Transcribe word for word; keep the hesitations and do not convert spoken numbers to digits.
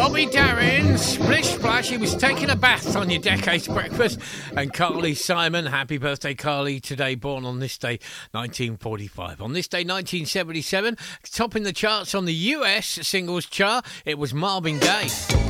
Bobby Darin, splish splash, he was taking a bath on your decade's breakfast. And Carly Simon, happy birthday Carly, today born on this day nineteen forty-five. On this day nineteen seventy-seven, topping the charts on the U S singles chart, it was Marvin Gaye.